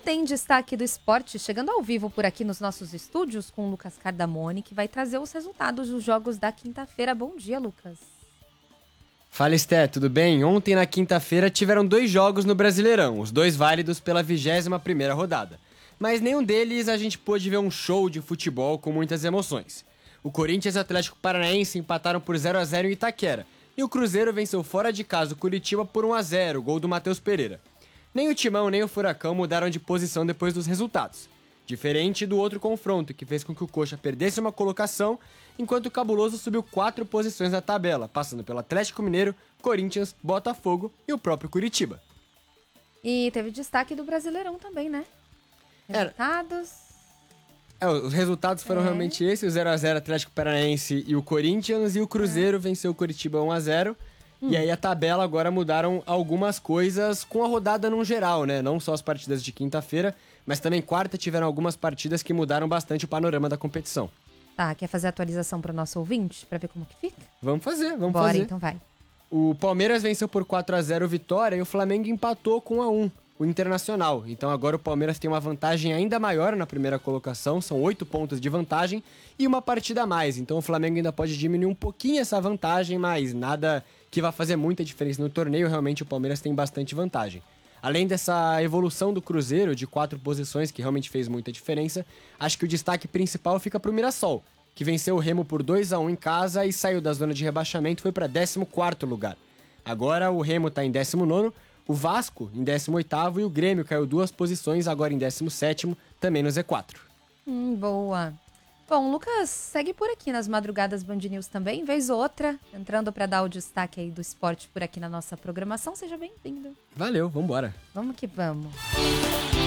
tem destaque do esporte chegando ao vivo por aqui nos nossos estúdios com o Lucas Cardamone, que vai trazer os resultados dos jogos da quinta-feira. Bom dia, Lucas. Fala, Esté, tudo bem? Ontem, na quinta-feira, tiveram 2 jogos no Brasileirão, os 2 válidos pela 21ª rodada. Mas nenhum deles a gente pôde ver um show de futebol com muitas emoções. O Corinthians e o Atlético Paranaense empataram por 0-0 em Itaquera, e o Cruzeiro venceu fora de casa o Curitiba por 1-0, gol do Matheus Pereira. Nem o Timão nem o Furacão mudaram de posição depois dos resultados. Diferente do outro confronto, que fez com que o Coxa perdesse uma colocação, enquanto o Cabuloso subiu 4 posições na tabela, passando pelo Atlético Mineiro, Corinthians, Botafogo e o próprio Curitiba. E teve destaque do Brasileirão também, né? Resultados... Os resultados foram realmente esses, o 0-0 Atlético Paranaense e o Corinthians, e o Cruzeiro venceu o Curitiba 1-0. E aí a tabela agora mudaram algumas coisas com a rodada no geral, né? Não só as partidas de quinta-feira, mas também quarta tiveram algumas partidas que mudaram bastante o panorama da competição. Tá, quer fazer a atualização para o nosso ouvinte, para ver como que fica? Vamos fazer. Bora, então vai. O Palmeiras venceu por 4-0 o Vitória e o Flamengo empatou com 1-1. O Internacional. Então agora o Palmeiras tem uma vantagem ainda maior na primeira colocação, são 8 pontos de vantagem e uma partida a mais. Então o Flamengo ainda pode diminuir um pouquinho essa vantagem, mas nada que vai fazer muita diferença no torneio. Realmente o Palmeiras tem bastante vantagem. Além dessa evolução do Cruzeiro de 4 posições, que realmente fez muita diferença, acho que o destaque principal fica para o Mirassol, que venceu o Remo por 2-1 em casa e saiu da zona de rebaixamento e foi para 14º lugar. Agora o Remo está em 19º, o Vasco em 18º e o Grêmio caiu 2 posições, agora em 17º, também no Z4. Boa. Bom, o Lucas segue por aqui nas madrugadas Band News também, vez ou outra, entrando para dar o destaque aí do esporte por aqui na nossa programação. Seja bem-vindo. Valeu, vambora. Vamos que vamos.